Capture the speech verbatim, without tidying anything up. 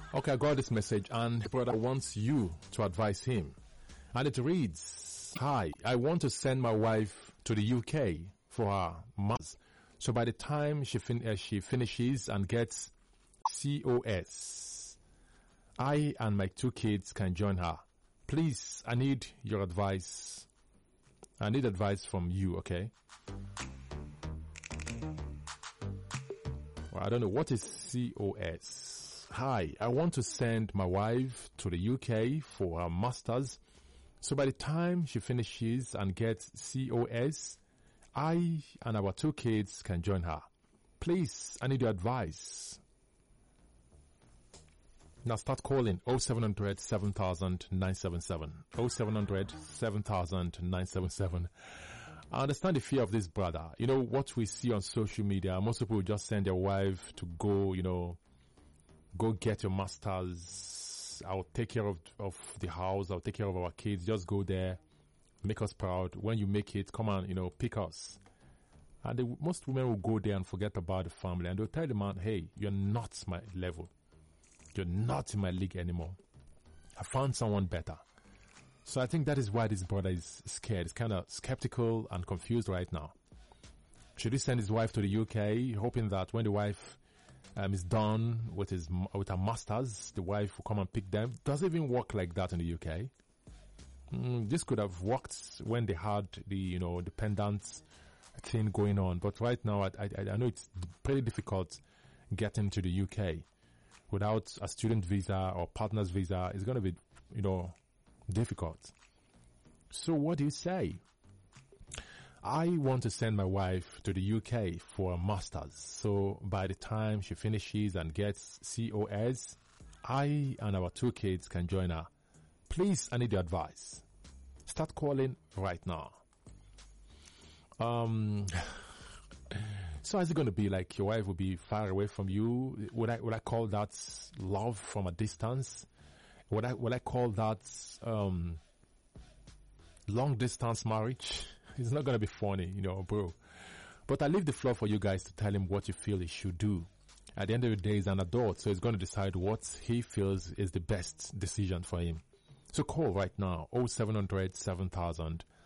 Okay, I got this message, and the brother wants you to advise him. And it reads, "Hi, I want to send my wife to the U K for her master's. So by the time she fin- uh, she finishes and gets C O S, I and my two kids can join her. Please, I need your advice. I need advice from you, okay?" Well, I don't know. What is C O S? "Hi, I want to send my wife to the U K for her master's. So by the time she finishes and gets C O S, I and our two kids can join her. Please, I need your advice." Now start calling oh seven hundred, seven thousand, nine seven seven. oh seven hundred, seven thousand, nine seven seven. I understand the fear of this brother. You know, what we see on social media, most people just send their wife to go, you know, go get your masters. I'll take care of, of the house. I'll take care of our kids. Just go there. Make us proud. When you make it, come on, you know, pick us. And the, most women will go there and forget about the family. And they'll tell the man, "Hey, you're not my level. You're not in my league anymore. I found someone better." So I think that is why this brother is scared. He's kind of skeptical and confused right now. Should he send his wife to the U K, hoping that when the wife um, is done with his with her masters, the wife will come and pick them? Does it even work like that in the U K? Mm, this could have worked when they had the, you know, dependent thing going on. But right now, I, I, I know it's pretty difficult getting to the U K. Without a student visa or partner's visa, it's going to be, you know, difficult. So what do you say? "I want to send my wife to the U K for a master's. So by the time she finishes and gets C O S, I and our two kids can join her. Please, I need your advice." Start calling right now. Um... So is it going to be like your wife will be far away from you? Would I would I call that love from a distance? Would I would I call that um, long distance marriage? It's not going to be funny, you know, bro. But I leave the floor for you guys to tell him what you feel he should do. At the end of the day, he's an adult, so he's going to decide what he feels is the best decision for him. So call right now, oh seven hundred, seven thousand.